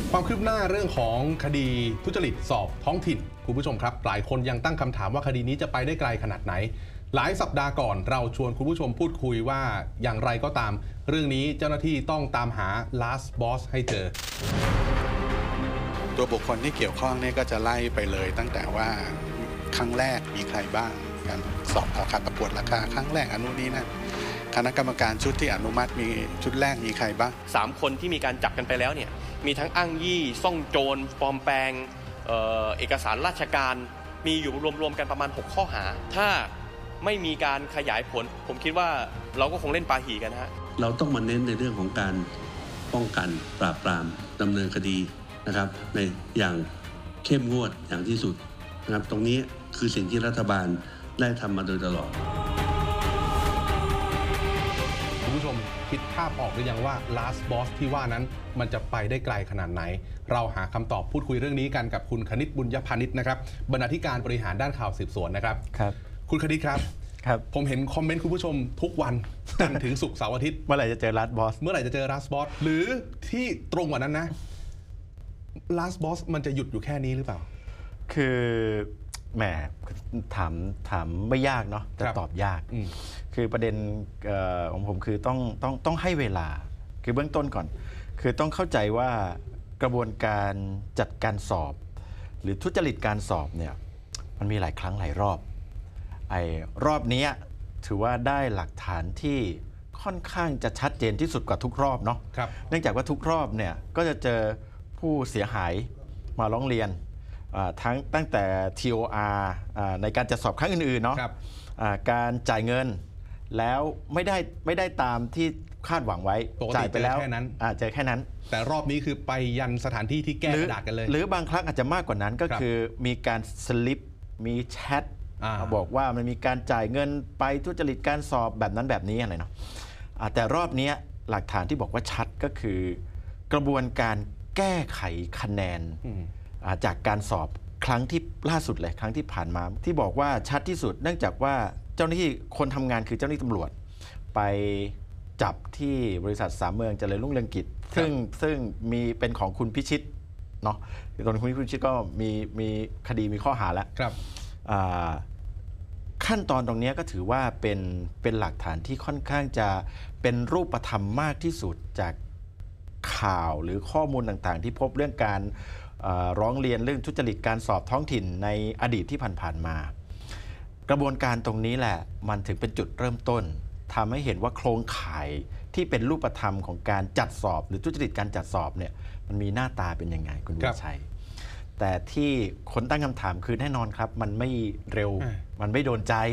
ความคืบหน้าเรื่องของคดีทุจริตสอบท้องถิ่นคุณผู้ชมครับหลายคนยังตั้งคำถามว่าคดีนี้จะไปได้ไกลขนาดไหนหลายสัปดาห์ก่อนเราชวนคุณผู้ชมพูดคุยว่าอย่างไรก็ตามเรื่องนี้เจ้าหน้าที่ต้องตามหา last boss ให้เจอตัวบุคคลที่เกี่ยวข้องเนี่ยก็จะไล่ไปเลยตั้งแต่ว่าครั้งแรกมีใครบ้างการสอบราคาประกวดราคาครั้งแรกอนุนี้นะคณะกรรมการชุดที่อนุมัติมีชุดแรกมีใครบ้าง 3 คนที่มีการจับกันไปแล้วเนี่ยมีทั้งอ้างยี่ซ่องโจรปลอมแปลงเอกสารราชการมีอยู่รวมๆกันประมาณ6ข้อหาถ้าไม่มีการขยายผลผมคิดว่าเราก็คงเล่นปาหีกันฮะเราต้องมาเน้นในเรื่องของการป้องกันปราบปรามดำเนินคดีนะครับในอย่างเข้มงวดอย่างที่สุดนะครับตรงนี้คือสิ่งที่รัฐบาลได้ทำมาโดยตลอดคุณผู้ชมคิดภาพออกหรือยังว่า last boss ที่ว่านั้นมันจะไปได้ไกลขนาดไหนเราหาคำตอบพูดคุยเรื่องนี้กันกับคุณคณิตบุญยพานิชนะครับบรรณาธิการบริหารด้านข่าวสืบสวนนะครับคุณคณิตครับผมเห็นคอมเมนต์คุณผู้ชมทุกวันจันทร์ถึงศุกร์เสาร์อาทิตย์เมื่อไหร่จะเจอ last boss เมื่อไหร่จะเจอ last boss หรือที่ตรงกว่านั้นนะ last boss มันจะหยุดอยู่แค่นี้หรือเปล่าคือแหมถามไม่ยากเนาะแต่ตอบยากคือประเด็นของผมคือต้องให้เวลาคือเบื้องต้นก่อนคือต้องเข้าใจว่ากระบวนการจัดการสอบหรือทุจริตการสอบเนี่ยมันมีหลายครั้งหลายรอบรอบนี้ถือว่าได้หลักฐานที่ค่อนข้างจะชัดเจนที่สุดกว่าทุกรอบเนาะเนื่องจากว่าทุกรอบเนี่ยก็จะเจอผู้เสียหายมาร้องเรียนตั้งแต่ TOR ในการจัดสอบครั้งอื่นๆเนาะการจ่ายเงินแล้วไม่ได้ตามที่คาดหวังไว้จ่ายไปแล้วเจอแค่นั้นแต่รอบนี้คือไปยันสถานที่ที่แก้กระดาษกันเลยหรือบางครั้งอาจจะมากกว่านั้นก็คือมีการสลิปมีแชทบอกว่ามันมีการจ่ายเงินไปทุจริตการสอบแบบนั้นแบบนี้อะไรเนาะแต่รอบนี้หลักฐานที่บอกว่าชัดก็คือกระบวนการแก้ไขคะแนนจากการสอบครั้งที่ล่าสุดเลยครั้งที่ผ่านมาที่บอกว่าชัดที่สุดเนื่องจากว่าเจ้าหน้าที่คนทำงานคือเจ้าหน้าที่ตำรวจไปจับที่บริษัท3 เมืองเจริญรุ่งเรืองกิจซึ่งมีเป็นของคุณพิชิตเนาะตอนคุณพิชิตก็มีคดีมีข้อหาแล้วขั้นตอนตรงนี้ก็ถือว่าเป็นหลักฐานที่ค่อนข้างจะเป็นรูปธรรมมากที่สุดจากข่าวหรือข้อมูลต่างๆที่พบเรื่องการร้องเรียนเรื่องทุจริตการสอบท้องถิ่นในอดีตที่ผ่านๆมากระบวนการตรงนี้แหละมันถึงเป็นจุดเริ่มต้นทำให้เห็นว่าโครงข่ายที่เป็นรูปธรรมของการจัดสอบหรือทุจริตการจัดสอบเนี่ยมันมีหน้าตาเป็นยังไงคุณวิชัยแต่ที่คนตั้งคำถามคือแน่นอนครับมันไม่เร็วมันไม่โดนใจ